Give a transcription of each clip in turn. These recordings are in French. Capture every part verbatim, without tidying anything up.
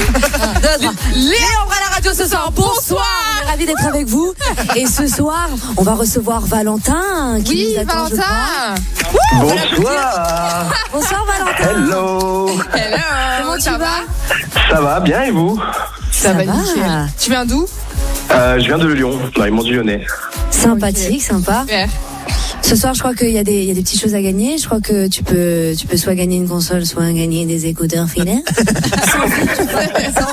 Léa, on va à la radio ce soir. Bonsoir. On est ravis d'être avec vous. Et ce soir, on va recevoir Valentin. Qui Oui, nous attend, je Valentin. crois. Bonsoir. Bonsoir Valentin. Hello. Hello. Comment tu ça vas? va? Ça va bien et vous? Ça, Ça va va. nickel. Tu viens d'où? euh, Je viens de Lyon, dans les Monts du Lyonnais. Sympathique, sympa. Super. Ce soir, je crois qu'il y a des, il y a des petites choses à gagner. Je crois que tu peux, tu peux soit gagner une console, soit gagner des écouteurs filaires. Sans fil, tu vois. Sans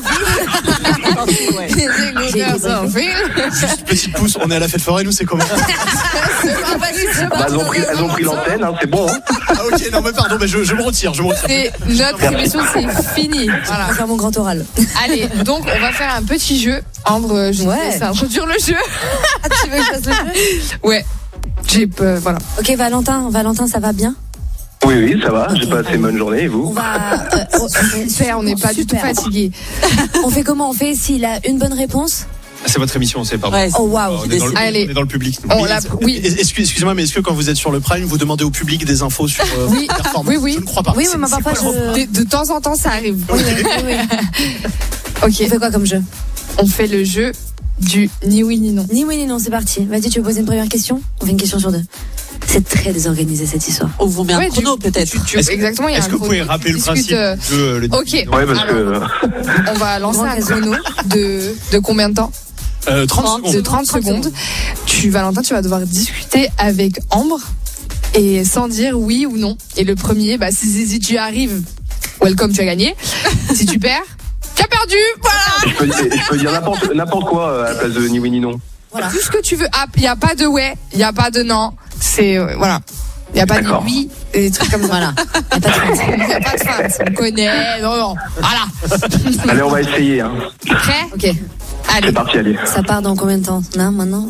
fil. Ouais. Les J'ai écouteurs été sans fil. Juste petite pouce, on est à la fête foraine ou c'est comment? C'est pas facile. Bah, elles ont pris, elles ont pris l'antenne, hein, c'est bon. Hein. Ah ok, non mais pardon, mais je, je me retire, je me retire. C'est notre émission, c'est fini. Voilà. Je vais faire mon grand oral. Allez, donc on va faire un petit jeu. Ambre, je Ouais. te laisse introduire le jeu. Tu veux que je fasse le jeu? Ouais. J'ai peur, voilà. Ok, Valentin, Valentin, ça va bien? Oui, oui, ça va. J'ai Ok, passé une bonne journée et On vous? va. euh, on- Super, on n'est pas du tout Super. fatigué. On fait comment? On fait s'il a une bonne réponse? C'est votre émission, c'est pardon. Ouais, Oh waouh! On est, dans le, Allez. on est dans le public. On Oui, l'a- est-ce- oui. est- excuse- Excusez-moi, mais est-ce que quand vous êtes sur le Prime, vous demandez au public des infos sur euh, Oui. vos performances? Oui, oui. Je ne crois pas. Oui, C'est- mais c'est parfois quoi le refrain je. De, de temps en temps, ça arrive. Oui, oui, oui, oui. Ok, On fait quoi comme jeu? on fait le jeu du ni oui ni non. Ni oui ni non, c'est parti. Vas-y, tu veux poser une première question? On fait une question sur deux. C'est très désorganisé cette histoire. On vous met un Ouais, chrono tu- peut-être. tu- tu- Est-ce que- exactement, il y a Est-ce un que vous pouvez chrono rappeler qui le principe discute, euh, du jeu, le- Ok, Ouais, parce alors, que. on va lancer Grand un casino. chrono de, de combien de temps? euh, trente De secondes. trente trente secondes. Tu, Valentin, tu vas devoir discuter avec Ambre et sans dire oui ou non. Et le premier, bah, si, si, si tu arrives, welcome, tu as gagné. Si tu perds, tu as perdu. Voilà. Je peux, je peux dire n'importe n'importe quoi euh, à la place de ni oui ni non. Voilà. Tout ce que tu veux. Ah, il n'y a pas de ouais, il n'y a pas de non. C'est, euh, voilà. Il n'y a pas de D'accord. oui et des trucs comme ça. Voilà. Y a pas de feinte. Il n'y a pas de feinte. On connaît. Non, non. Voilà. Allez, on va essayer. Hein. Prêt? Ok. Allez. C'est parti, allez. Ça part dans combien de temps? Là, maintenant?